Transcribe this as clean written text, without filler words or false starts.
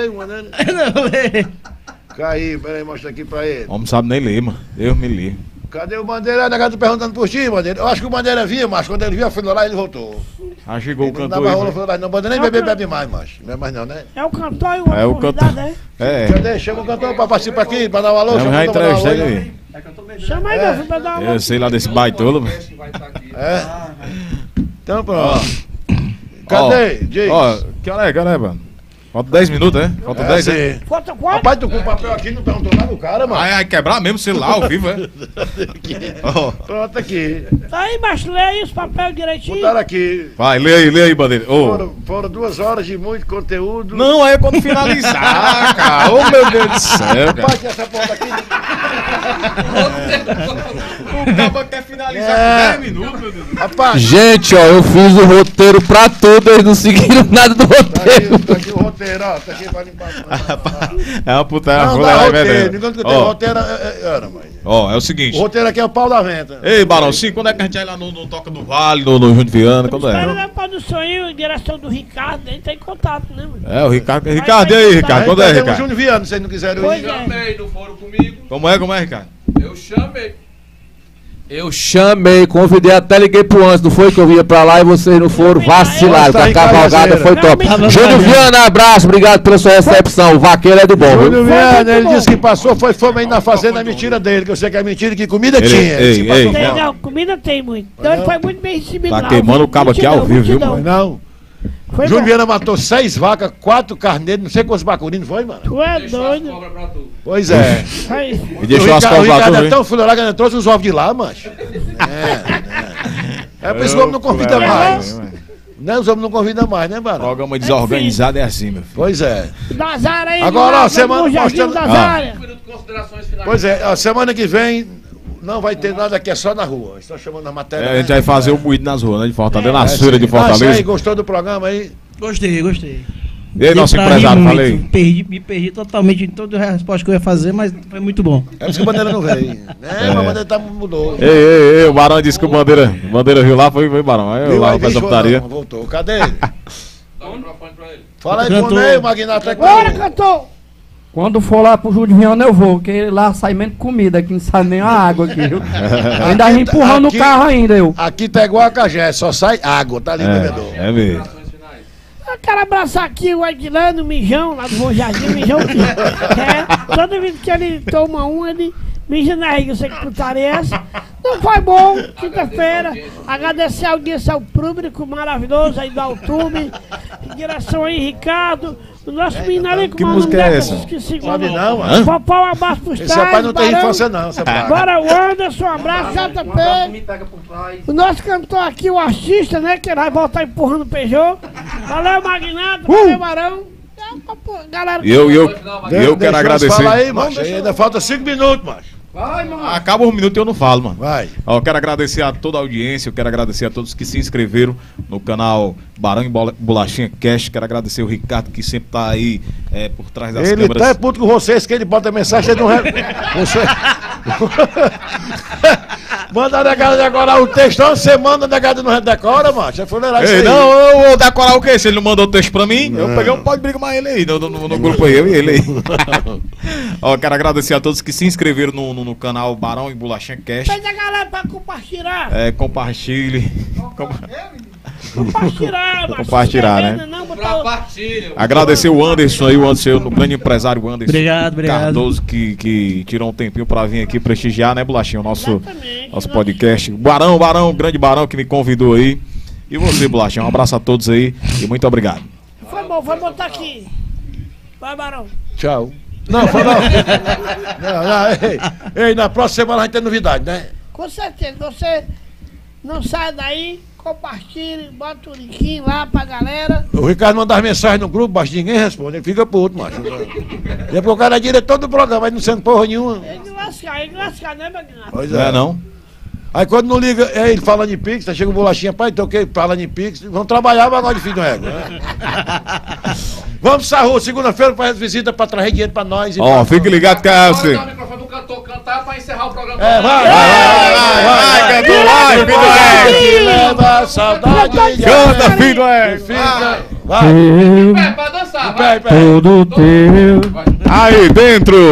lê uma, né? Não lê. Caí, peraí, mostra aqui pra ele. O homem sabe nem ler, mano. Deus me livre. Cadê o Bandeira? Negado perguntando por ti, Bandeira. Eu acho que o Bandeira vinha, mas quando ele viu, foi lá e ele voltou. Ah, chegou o Ele não cantor dava aí. rola, falou lá, não, Bandeira nem bebe mais, macho. Não é mais não, né? É o cantor e o É o outro cantor. convidado, É. Cadê? Chama o cantor pra participar aqui, pra dar um alô. Eu chama já o cantor pra dar um entrevistei alô, ele. Chama aí, meu filho, pra dar uma Eu sei lá desse baitolo, mano. É? Então pronto. Cadê? Diz. Ó, que hora é, mano? Falta 10 minutos, é? Falta 10, é? Sim. Falta quanto? Rapaz, tu com o papel aqui não perguntou nada do cara, mano. Ai, quebrar mesmo o celular ao vivo, é? Ó, Pronto aqui. Tá aí, macho, lê aí os papéis direitinho. Botaram aqui. vai, lê aí, Bandeira. Ô. Foram 2 horas de muito conteúdo. Não, é quando finalizar, cara. Ô, meu Deus do céu, cara. Rapaz, tinha essa porra aqui. O cabo quer finalizar com 10 minutos, meu Deus. Rapaz, Gente, ó, eu fiz o roteiro pra tudo, eles não seguiram nada do roteiro. tá aqui o roteiro, ó. Tá aqui pra limpar. É uma puta, Não, uma dá é roteiro. verdade. Enquanto que eu tenho Ó, roteiro, era, mãe. ó, é o O seguinte. roteiro aqui é o pau da venta. Ei, Barão, sim, quando é que a gente vai lá no Toca do Vale, no Júnior Viana, quando Espera é? na produção aí, em direção do Ricardo, ele tá em contato, né, mano? É, o Ricardo. Ricardo, e aí, Ricardo? Quando é, Temos o Ricardo? Júnior Viana, se vocês não quiserem Pois ir. é. Chamei, não foram comigo. Como é, Ricardo? Eu chamei. Eu chamei, convidei, até liguei pro antes, não foi que eu vinha pra lá e vocês não foram, vacilaram, que a cavalgada foi top. Não, Júnior Viana, abraço, obrigado pela sua recepção, o vaqueiro é do bom, viu? Júnior Viana, muito ele bom. disse que passou, foi fome aí na fazenda, é mentira dele, que eu sei que é mentira, que comida Ele- tinha. ei, Ele disse que passou ei, Tem, fome. não, comida tem muito. Então ele foi muito bem recebido Tá lá. queimando o cabo aqui ao vivo, viu, multidão. Não. Foi Júnior bom. Viana matou 6 vacas, 4 carneiros, não sei quantos bacurinos foi, mano. Tu é Deixou as doido. cobras pra tu. Pois é. Aí. E deixou as o cobras lá Ricardo é tudo, tão hein? fulorado que ainda trouxe os ovos de lá, macho. É por isso que o homem não convida mais. Né? Os homens não convidam mais, né, Barão? Programa desorganizado é assim, meu filho. Pois é. Nazara aí. Agora, ó, lá, semana no Jardim mostrando- das Áreas. Um minuto de considerações finais. Pois é, a semana que vem não vai ter nada aqui, é só na rua. Estão chamando a matéria. É, a gente vai fazer o moído nas ruas, né? De Fortaleza, na sim. feira de Ah, isso aí, Fortaleza. gostou do programa aí? Gostei. E aí, nosso Deu pra rir empresário, muito. falei. Me perdi totalmente em toda a resposta que eu ia fazer, mas foi muito bom. É por isso que a bandeira não veio. É, a bandeira tá, mudou. Ei, o Barão disse que o Bandeira viu lá, foi Barão. Aí eu Viu lá aí, faz a bicho, putaria. não, voltou. Cadê ele? Dá o microfone pra ele. Fala aí Cantor. com ele, Magnata. é Bora, com- cantor. Quando for lá pro Júlio Viana eu vou, porque lá sai menos comida, aqui não sai nem a água aqui, viu? Eu ainda Aqui- empurrando aqui- o carro ainda, eu. Aqui tá igual a Cagé, só sai água, tá ali, bebedor. É mesmo. Considerações finais. Eu quero abraçar aqui o Edilano, o Mijão, lá do Bom Jardim, o Mijão que toda vez que ele toma um, ele mija na riga, eu sei que putaria é essa. Não foi bom, quinta-feira, agradecer a audiência ao público maravilhoso aí do Altube, em direção aí, Ricardo, o nosso menino ali com Que uma música é essa? Esqueci Sabe qual é. não, mano? Popó, um abraço pros Esse rapaz não tem Barão. infância não, seu pai. Bora, o Anderson, um abraço, JP. O nosso cantor aqui, o artista, né? Que ele vai voltar empurrando o Peugeot. Valeu, Magnata, valeu, Barão. Galera, E eu Deixa quero eu agradecer. falar aí, macho. Ainda falta 5 minutos, macho. Acaba um minuto e eu não falo, mano. Vai. Ó, eu quero agradecer a toda a audiência, eu quero agradecer a todos que se inscreveram no canal Barão e Bolachinha Cast. Quero agradecer o Ricardo que sempre tá aí por trás das Ele câmeras. tá puto com vocês, que ele bota mensagem, ele não... Você... Manda a negada decorar o texto, você manda a negada não decora, macho. É fuleirar isso Ei, aí. não, eu vou decorar o quê? Se ele não mandou o texto pra mim, eu peguei um pau de briga mais ele aí, no grupo aí, eu e ele aí. Ó, quero agradecer a todos que se inscreveram no canal Barão e Bolachinha Cast. pede a galera pra compartilhar. Compartilhe. Compartilhar, macho. Compartilhar, Se né? Não, botar o... Compartilha. Agradecer o Anderson aí, o grande empresário Anderson Obrigado. Cardoso, que tirou um tempinho pra vir aqui prestigiar, né, Bolachinha, o nosso Exatamente. podcast. Barão, grande Barão que me convidou aí. E você, Bolachinha, um abraço a todos aí e muito obrigado. Foi bom, vai botar aqui. Vai, Barão. Tchau. Não, foi não. Ei, na próxima semana a gente tem novidade, né? Com certeza, você não sai daí, compartilhe, bota o link lá pra galera. O Ricardo manda as mensagens no grupo, mas ninguém responde, ele fica puto, macho. É porque o cara é diretor do programa, aí não sendo porra nenhuma. Ele lascar, né, Magnata? Pois Não é não? Aí quando não liga, ele falando em Pix, aí chega o Bolachinha, pai, então o que? Falando em Pix, vamos trabalhar, mas nós de filho do ego, né? Vamos pra rua, segunda-feira faz visita pra trazer dinheiro pra nós. Ó, fique ligado que é Agora assim. dá o microfone do cantor cantar pra encerrar o programa. É, vai, Vai, cantor, vai, filho do ego. Leva a saudade. Canta, filho do E ego. fica Vai. teu, Pé, pra dançar, Pé, vai. pé. todo teu. Aí dentro!